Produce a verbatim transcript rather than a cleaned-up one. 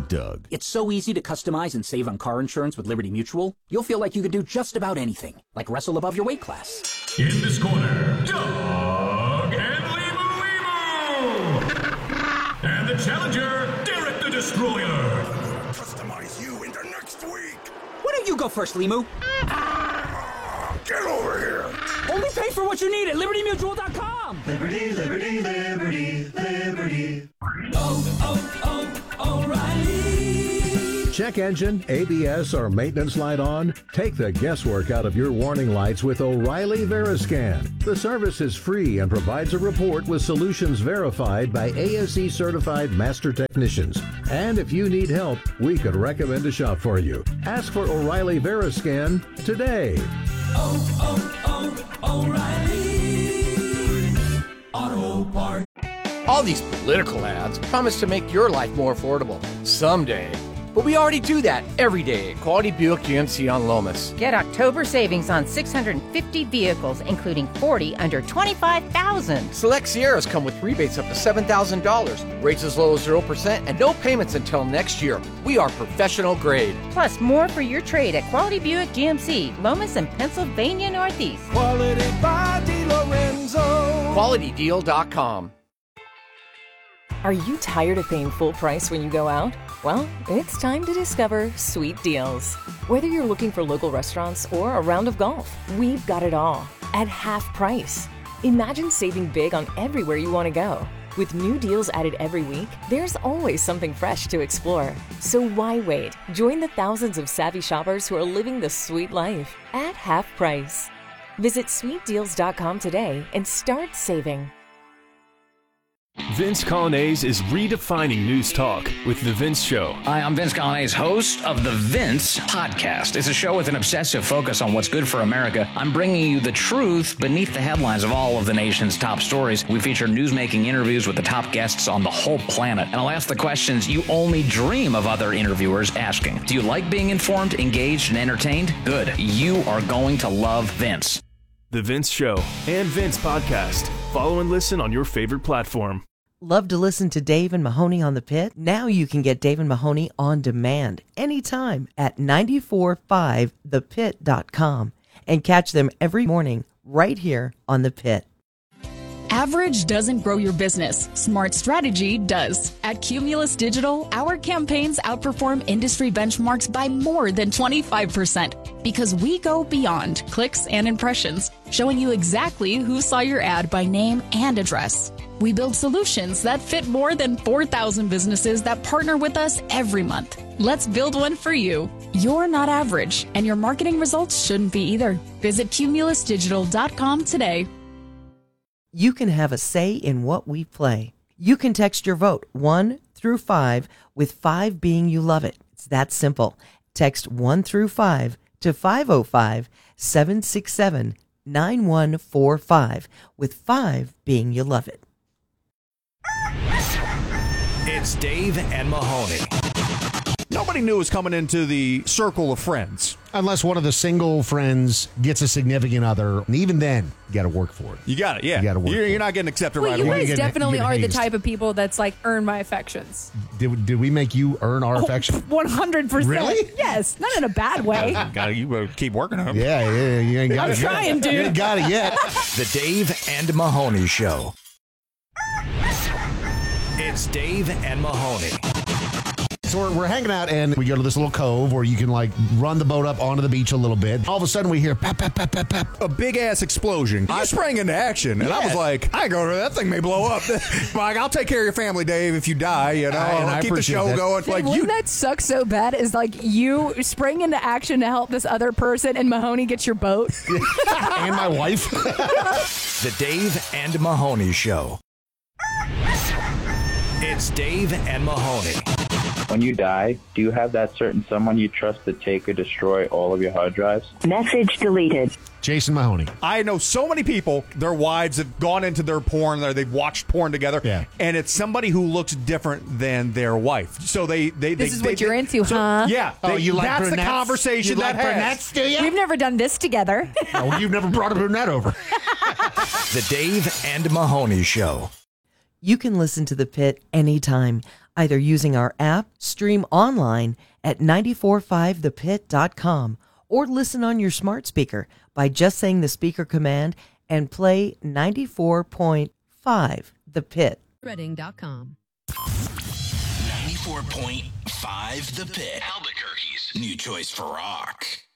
Big Doug. It's so easy to customize and save on car insurance with Liberty Mutual. You'll feel like you could do just about anything, like wrestle above your weight class. In this corner, Doug and Limu Limu! And the challenger, Derek the Destroyer. Customize you into next week. Why don't you go first, Limu? Get over here. Only pay for what you need at Liberty Mutual dot com. Liberty, Liberty, Liberty, Liberty. Oh, oh, oh, O'Reilly. Check engine, A B S, or maintenance light on? Take the guesswork out of your warning lights with O'Reilly Veriscan. The service is free and provides a report with solutions verified by A S E certified master technicians. And if you need help, we could recommend a shop for you. Ask for O'Reilly Veriscan today. Oh, oh, oh, O'Reilly Auto Parts. All these political ads promise to make your life more affordable someday. But we already do that every day at Quality Buick G M C on Lomas. Get October savings on six hundred fifty vehicles, including forty under twenty-five thousand dollars. Select Sierras come with rebates up to seven thousand dollars, rates as low as zero percent, and no payments until next year. We are professional grade. Plus, more for your trade at Quality Buick G M C, Lomas and Pennsylvania Northeast. Quality by DeLorenzo. Quality Deal dot com. Are you tired of paying full price when you go out? Well, it's time to discover Sweet Deals. Whether you're looking for local restaurants or a round of golf, we've got it all at half price. Imagine saving big on everywhere you want to go. With new deals added every week, there's always something fresh to explore. So why wait? Join the thousands of savvy shoppers who are living the sweet life at half price. Visit sweet deals dot com today and start saving. Vince Colonnese is redefining news talk with The Vince Show. Hi, I'm Vince Colonnese, host of The Vince Podcast. It's a show with an obsessive focus on what's good for America. I'm bringing you the truth beneath the headlines of all of the nation's top stories. We feature news-making interviews with the top guests on the whole planet. And I'll ask the questions you only dream of other interviewers asking. Do you like being informed, engaged, and entertained? Good. You are going to love Vince. The Vince Show and Vince Podcast. Follow and listen on your favorite platform. Love to listen to Dave and Mahoney on the Pit? Now you can get Dave and Mahoney on demand anytime at nine four five the pit dot com and catch them every morning right here on The Pit. Average doesn't grow your business. Smart strategy does. At Cumulus Digital, our campaigns outperform industry benchmarks by more than twenty-five percent because we go beyond clicks and impressions, showing you exactly who saw your ad by name and address. We build solutions that fit more than four thousand businesses that partner with us every month. Let's build one for you. You're not average, and your marketing results shouldn't be either. Visit cumulus digital dot com today. You can have a say in what we play. You can text your vote one through five, with five being you love it. It's that simple. Text one through five to five oh five, seven six seven, nine one four five, with five being you love it. It's Dave and Mahoney. Nobody knew it was coming into the circle of friends. Unless one of the single friends gets a significant other. And even then, you got to work for it. You got it, yeah. You got to work You're, for you're it. not getting accepted well, right you away. guys You're getting- definitely you're are getting the hazed. type of people that's like, earn my affections. Did, did we make you earn our affection? one hundred percent. Really? Yes. Not in a bad way. Gotta, you better keep working on it. Yeah, yeah, you ain't got I'm it yet. trying, dude. You ain't got it yet. The Dave and Mahoney Show. It's Dave and Mahoney. So we're, we're hanging out, and we go to this little cove where you can, like, run the boat up onto the beach a little bit. All of a sudden, we hear pap, pap, pap, pap, pap. A big-ass explosion. I sprang into action, and I was Yeah. like, I go, that thing may blow up. Like, I'll take care of your family, Dave, if you die, you know. I- and I'll I keep the appreciate show that. going. Dave, Like, wouldn't you, that suck so bad is like you spring into action to help this other person and Mahoney gets your boat? And my wife. The Dave and Mahoney Show. It's Dave and Mahoney. When you die, do you have that certain someone you trust to take or destroy all of your hard drives? Message deleted. Jason Mahoney. I know so many people, their wives have gone into their porn, or they've watched porn together, Yeah. and it's somebody who looks different than their wife. So they... they This they, is they, what you're they- into, so, huh? Yeah. Oh, they- you like That's brunettes? the conversation You that like has. brunettes, do you? We've never done this together. Oh, you've never brought a brunette over. The Dave and Mahoney Show. You can listen to The Pit anytime either using our app, stream online at nine four five the pit dot com, or listen on your smart speaker by just saying the speaker command and play ninety-four point five The Pit. Reading dot com. ninety-four point five The Pit. Albuquerque's new choice for rock.